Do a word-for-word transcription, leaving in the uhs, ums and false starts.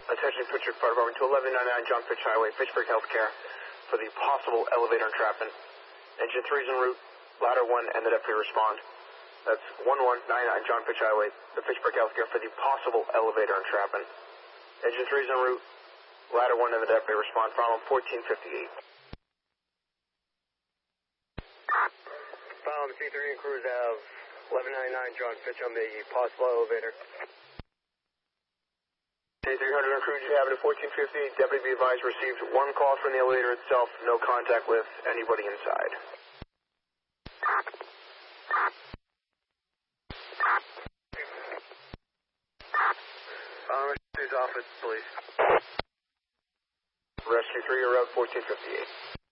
Attention Fitchburg Fire Department to eleven ninety-nine John Fitch Highway, Fitchburg Healthcare, for the possible elevator entrapment. Engine three is en route, ladder one, and the deputy respond. That's eleven ninety-nine John Fitch Highway, the Fitchburg Healthcare, for the possible elevator entrapment. Engine three is en route, ladder one, and the deputy respond. File fourteen fifty-eight. File C three and crews have eleven ninety-nine John Fitch on the possible elevator. K three hundred and crew, you have it at fourteen fifty-eight. Deputy be advised received one call from the elevator itself, no contact with anybody inside. Um, Rescue office, please. Rescue three, you're out fourteen fifty-eight.